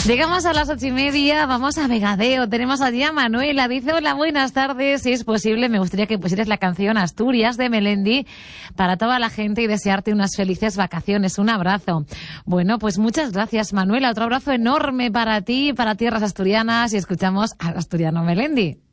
Llegamos a las 8:30, vamos a Vegadeo, tenemos allí a Manuela, dice: hola, buenas tardes, si es posible me gustaría que pusieras la canción Asturias de Melendi para toda la gente y desearte unas felices vacaciones, un abrazo. Bueno, pues muchas gracias, Manuela, otro abrazo enorme para ti, para tierras asturianas, y escuchamos al asturiano Melendi.